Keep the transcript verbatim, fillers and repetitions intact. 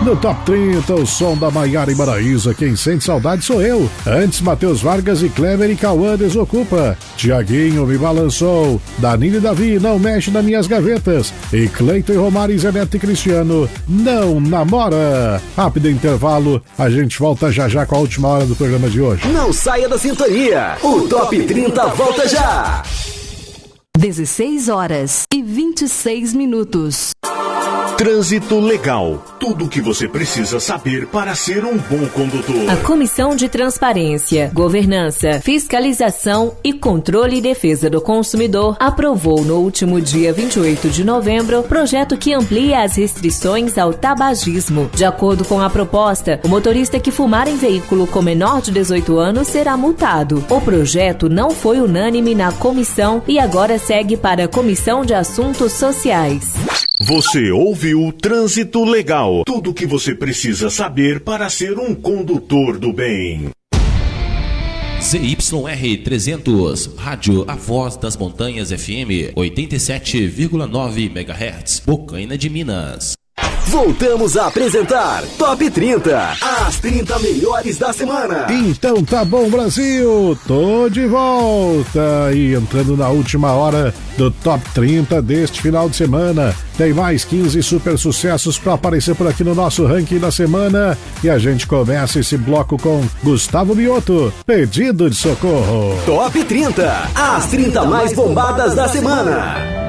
No Top trinta, o som da Maiara e Maraísa. Quem sente saudade sou eu. Antes, Matheus Vargas e Clever e Cauã desocupa. Tiaguinho me balançou. Danilo e Davi, não mexe nas minhas gavetas. E Cleiton e Romário e Zé Neto e Cristiano, não namora. Rápido intervalo, a gente volta já já com a última hora do programa de hoje. Não saia da sintonia. O Top trinta volta já. dezesseis horas e vinte e seis minutos. Trânsito Legal. Tudo o que você precisa saber para ser um bom condutor. A Comissão de Transparência, Governança, Fiscalização e Controle e Defesa do Consumidor aprovou no último dia vinte e oito de novembro projeto que amplia as restrições ao tabagismo. De acordo com a proposta, o motorista que fumar em veículo com menor de dezoito anos será multado. O projeto não foi unânime na comissão e agora segue para a Comissão de Assuntos Sociais. Você ouviu Trânsito Legal. Tudo o que você precisa saber para ser um condutor do bem. Z Y R trezentos, Rádio A Voz das Montanhas F M, oitenta e sete vírgula nove megahertz, Bocaina de Minas. Voltamos a apresentar Top trinta, as trinta melhores da semana. Então tá bom, Brasil, tô de volta e entrando na última hora do Top trinta deste final de semana. Tem mais quinze super sucessos para aparecer por aqui no nosso ranking da semana e a gente começa esse bloco com Gustavo Mioto, Pedido de Socorro. Top trinta, as trinta mais bombadas da semana.